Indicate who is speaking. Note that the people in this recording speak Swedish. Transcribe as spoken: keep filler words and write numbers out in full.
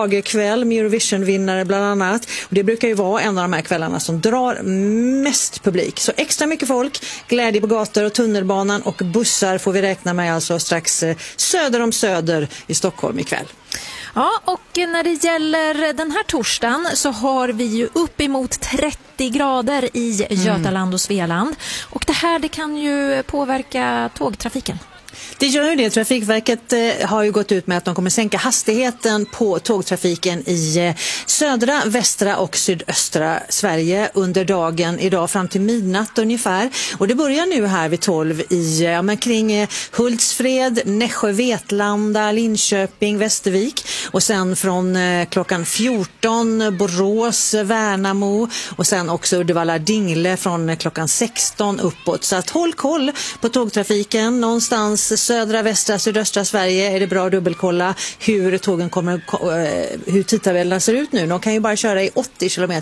Speaker 1: schlagerkväll med Eurovision-vinnare bland annat. Och det brukar ju vara en av de här kvällarna som drar mest publik. Så extra mycket folk, glädje på gator och tunnelbanan och bussar får vi räkna med alltså strax söder om Söder i Stockholm ikväll.
Speaker 2: Ja, och när det gäller den här torsdagen så har vi ju uppemot trettio grader i Götaland och Svealand. Och det här det kan ju påverka tågtrafiken.
Speaker 1: Det gör ju det. Trafikverket eh, har ju gått ut med att de kommer sänka hastigheten på tågtrafiken i eh, södra, västra och sydöstra Sverige under dagen idag fram till midnatt ungefär. Och det börjar nu här vid tolv i, ja, men kring eh, Hultsfred, Nässjö, Vetlanda, Linköping, Västervik. Och sen från eh, klockan fjorton Borås, Värnamo och sen också Uddevalla, Dingle från eh, klockan sexton uppåt. Så att håll koll på tågtrafiken någonstans södra, västra, sydöstra Sverige är det bra att dubbelkolla hur tågen kommer, hur tidtabellerna ser ut nu. De kan ju bara köra i åttio kilometer